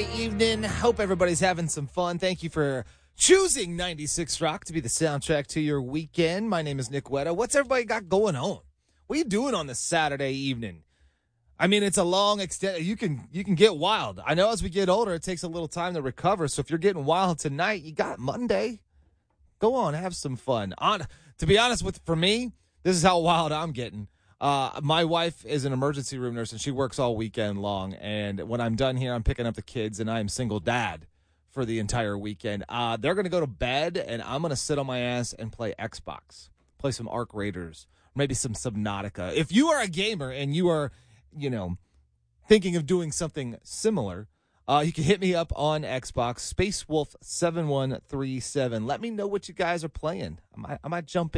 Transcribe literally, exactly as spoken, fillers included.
evening. Hope everybody's having some fun. Thank you for choosing ninety-six Rock to be the soundtrack to your weekend. My name is Nick Wetta. What's everybody got going on? What are you doing on this Saturday evening? I mean, it's a long extent. You can you can get wild. I know as we get older, it takes a little time to recover. So if you're getting wild tonight, you got Monday. Go on, have some fun. On to be honest with, for me, this is how wild I'm getting. Uh, my wife is an emergency room nurse, and she works all weekend long. And when I'm done here, I'm picking up the kids, and I am single dad for the entire weekend. Uh, they're going to go to bed, and I'm going to sit on my ass and play Xbox, play some Arc Raiders, maybe some Subnautica. If you are a gamer and you are, you know, thinking of doing something similar, uh, you can hit me up on Xbox, Space Wolf seven one three seven. Let me know what you guys are playing. I might, I might jump in.